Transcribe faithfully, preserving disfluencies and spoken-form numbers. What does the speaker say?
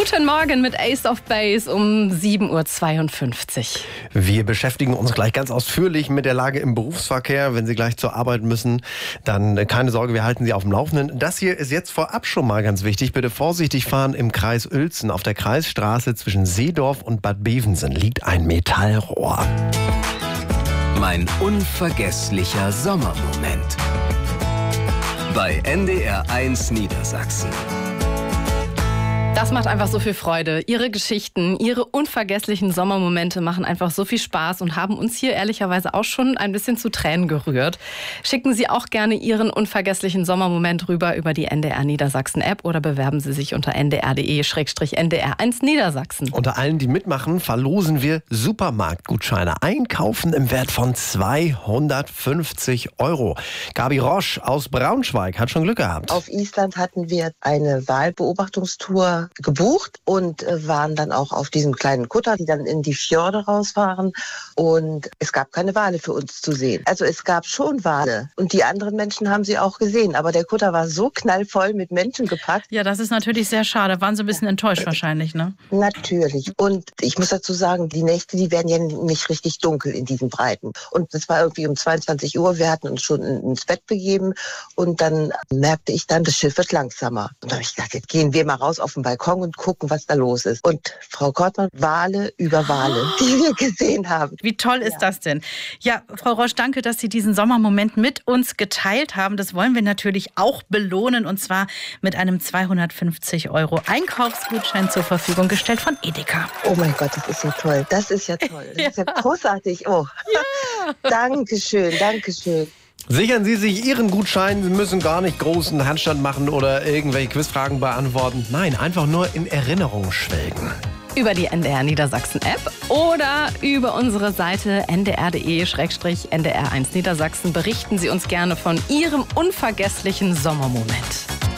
Guten Morgen mit Ace of Base um sieben Uhr zweiundfünfzig. Wir beschäftigen uns gleich ganz ausführlich mit der Lage im Berufsverkehr. Wenn Sie gleich zur Arbeit müssen, dann keine Sorge, wir halten Sie auf dem Laufenden. Das hier ist jetzt vorab schon mal ganz wichtig. Bitte vorsichtig fahren im Kreis Uelzen. Auf der Kreisstraße zwischen Seedorf und Bad Bevensen liegt ein Metallrohr. Mein unvergesslicher Sommermoment. Bei N D R eins Niedersachsen. Das macht einfach so viel Freude. Ihre Geschichten, Ihre unvergesslichen Sommermomente machen einfach so viel Spaß und haben uns hier ehrlicherweise auch schon ein bisschen zu Tränen gerührt. Schicken Sie auch gerne Ihren unvergesslichen Sommermoment rüber über die N D R Niedersachsen App oder bewerben Sie sich unter n d r punkt d e slash n d r eins Niedersachsen. Unter allen, die mitmachen, verlosen wir Supermarktgutscheine. Einkaufen im Wert von zweihundertfünfzig Euro. Gabi Rosch aus Braunschweig hat schon Glück gehabt. Auf Island hatten wir eine Walbeobachtungstour gebucht und äh, waren dann auch auf diesem kleinen Kutter, die dann in die Fjorde rausfahren, und es gab keine Wale für uns zu sehen. Also es gab schon Wale und die anderen Menschen haben sie auch gesehen, aber der Kutter war so knallvoll mit Menschen gepackt. Ja, das ist natürlich sehr schade. Waren Sie ein bisschen enttäuscht wahrscheinlich, ne? Natürlich. Und ich muss dazu sagen, die Nächte, die werden ja nicht richtig dunkel in diesen Breiten. Und es war irgendwie um zweiundzwanzig Uhr, wir hatten uns schon ins Bett begeben und dann merkte ich dann, das Schiff wird langsamer. Und da habe ich gedacht, jetzt gehen wir mal raus auf den Balkon und gucken, was da los ist. Und Frau Kortmann, Wale über Wale, die wir gesehen haben. Wie toll ist ja. das denn? Ja, Frau Rosch, danke, dass Sie diesen Sommermoment mit uns geteilt haben. Das wollen wir natürlich auch belohnen, und zwar mit einem zweihundertfünfzig Euro Einkaufsgutschein zur Verfügung gestellt von Edeka. Oh mein Gott, das ist so toll. Das ist ja toll. Das ja. ist ja großartig. Oh, ja. Dankeschön, Dankeschön. Sichern Sie sich Ihren Gutschein. Sie müssen gar nicht großen Handstand machen oder irgendwelche Quizfragen beantworten. Nein, einfach nur in Erinnerung schwelgen. Über die N D R Niedersachsen App oder über unsere Seite n d r punkt d e slash n d r eins Niedersachsen berichten Sie uns gerne von Ihrem unvergesslichen Sommermoment.